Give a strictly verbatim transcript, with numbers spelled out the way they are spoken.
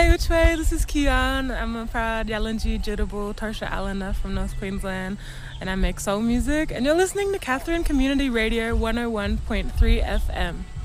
Hey, which way? This is Kian. I'm a proud Yalanji Jitterbull Tarsha Allena from North Queensland, and I make soul music. And you're listening to Catherine Community Radio one oh one point three F M.